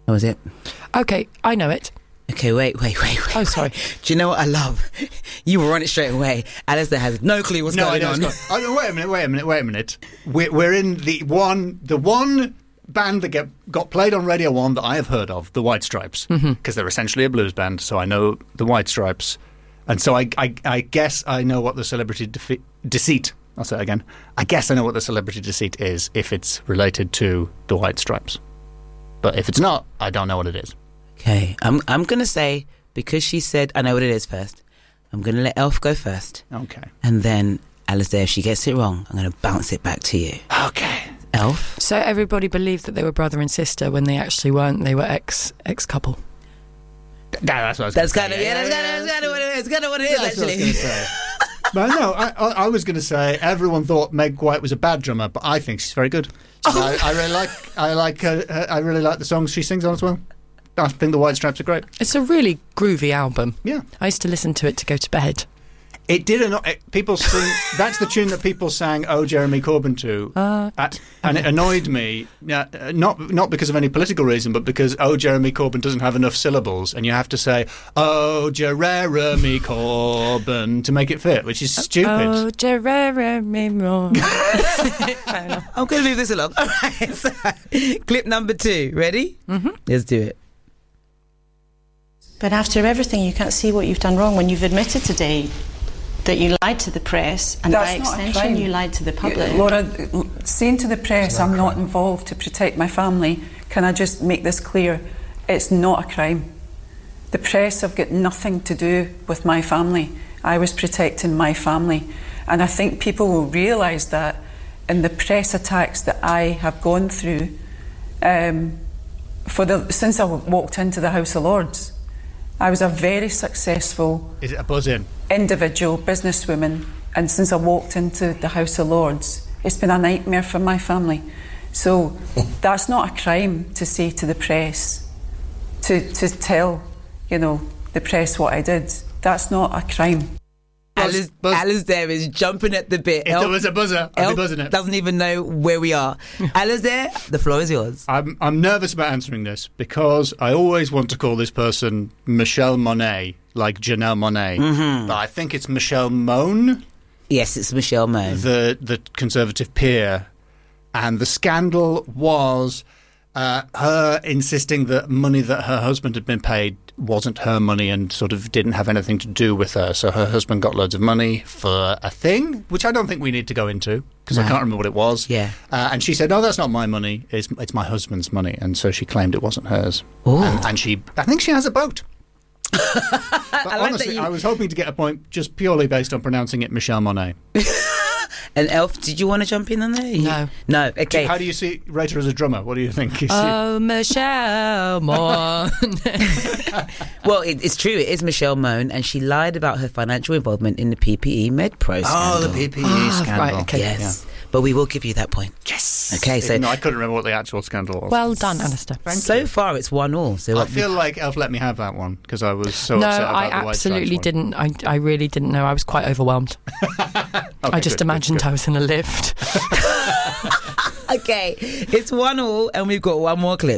That was it. Okay, I know it. Okay, wait. Oh, sorry. Do you know what I love? You were on it straight away. Alistair has no clue what's going on. Wait a minute. We're in the one band that got played on Radio 1 that I have heard of, the White Stripes, because they're essentially a blues band, so I know the White Stripes. And so I guess I know what the celebrity deceit... I'll say it again. I guess I know what the celebrity deceit is if it's related to the White Stripes. But if it's not, I don't know what it is. Okay, I'm going to say, because she said I know what it is first, I'm going to let Elf go first. Okay. And then, Alistair, if she gets it wrong, I'm going to bounce it back to you. Okay. Elf? So everybody believed that they were brother and sister when they actually weren't. They were ex-couple. That's what I was That's gonna kind say. of what it is. It's kind of what it is, That's what I was actually. going to say. But no, I was going to say everyone thought Meg White was a bad drummer, but I think she's very good. So I really like the songs she sings on as well. I think the White Stripes are great. It's a really groovy album. Yeah, I used to listen to it to go to bed. it did people sing. That's the tune that people sang "Oh Jeremy Corbyn" to, and it annoyed me. Not because of any political reason, but because "Oh Jeremy Corbyn" doesn't have enough syllables, and you have to say "Oh Jeremy Corbyn" to make it fit, which is stupid. Oh Jeremy Corbyn. I'm going to move this along. All right, so, clip number 2. Ready? Mm-hmm. Let's do it. But after everything, you can't see what you've done wrong when you've admitted today that you lied to the press, and by extension you lied to the public. Laura, saying to the press I'm not involved to protect my family, can I just make this clear? It's not a crime. The press have got nothing to do with my family. I was protecting my family, and I think people will realise that in the press attacks that I have gone through since I walked into the House of Lords. I was a very successful Is it a buzz-in? individual businesswoman, and since I walked into the House of Lords, it's been a nightmare for my family. So that's not a crime to say to the press, to tell, the press what I did. That's not a crime. Alistair is jumping at the bit. If there was a buzzer, I'd be buzzing it. Doesn't even know where we are. Alistair, the floor is yours. I'm nervous about answering this because I always want to call this person Michelle Monet, like Janelle Monáe. Mm-hmm. But I think it's Michelle Mone. Yes, it's Michelle Mone. The Conservative peer. And the scandal was her insisting that money that her husband had been paid wasn't her money and sort of didn't have anything to do with her. So her husband got loads of money for a thing, which I don't think we need to go into because I can't remember what it was. Yeah. And she said, "No, that's not my money. It's my husband's money." And so she claimed it wasn't hers. Ooh. And I think she has a boat. But honestly, like I was hoping to get a point just purely based on pronouncing it Michelle Monet. And Elf, did you want to jump in on there? No. Okay. How do you rate her as a drummer? What do you think? Oh, Michelle Mone. Well, it's true. It is Michelle Mone, and she lied about her financial involvement in the PPE MedPro scandal. Oh, the PPE scandal. Right, okay. Yes. Yeah. But we will give you that point. Yes. Okay, so... No, I couldn't remember what the actual scandal was. Well done, Alistair. So far, it's 1-1. So I feel like Elf let me have that one because I was so upset about the White Stripes. No, I absolutely didn't. I really didn't know. I was quite overwhelmed. I just imagined I was in a lift. Okay, it's 1-1, and we've got one more clip.